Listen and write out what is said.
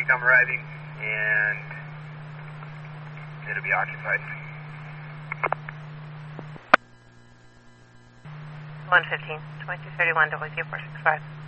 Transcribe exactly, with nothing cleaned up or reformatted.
come arriving, and it'll be occupied. one fifteen, twenty-two thirty-one, W Z four six five.